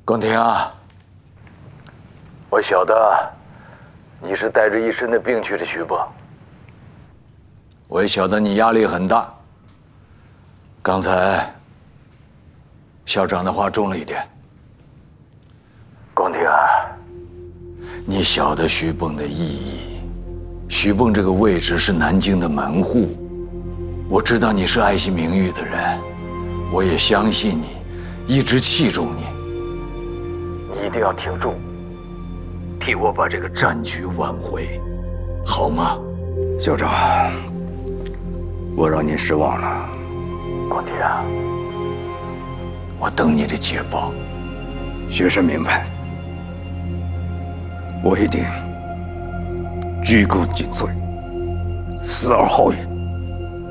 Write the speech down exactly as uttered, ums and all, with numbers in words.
宫廷啊，我晓得你是带着一身的病去的徐蚌，我也晓得你压力很大。刚才校长的话重了一点。宫廷啊，你晓得徐蚌的意义，徐蚌这个位置是南京的门户，我知道你是爱惜名誉的人，我也相信你，一直器重你。你一定要挺住，替我把这个战局挽回，好吗？ 校长，我让您失望了。 光天啊，我等你的捷报。 学生明白，我一定鞠躬尽瘁，死而后已。